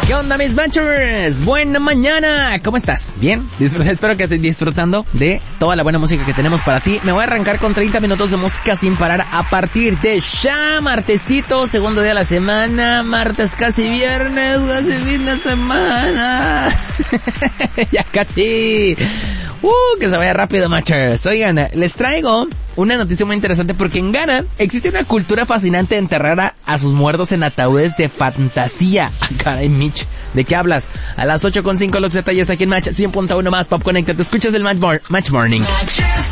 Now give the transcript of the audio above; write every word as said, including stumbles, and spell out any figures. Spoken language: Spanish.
¿Qué onda, mis Matchers? Buena mañana. ¿Cómo estás? ¿Bien? Disfruta, espero que estés disfrutando de toda la buena música que tenemos para ti. Me voy a arrancar con treinta minutos de música sin parar a partir de ya, martesito, segundo día de la semana, martes casi viernes, casi fin de semana. Ya casi. Uh, que se vaya rápido, Matchers. Oigan, les traigo una noticia muy interesante porque en Ghana existe una cultura fascinante de enterrar a, a sus muertos en ataúdes de fantasía. Ah, caray, Mitch, ¿de qué hablas? A las ocho con cinco los detalles aquí en Match cien punto uno más Pop Connected. Te escuchas el Match, Match Morning.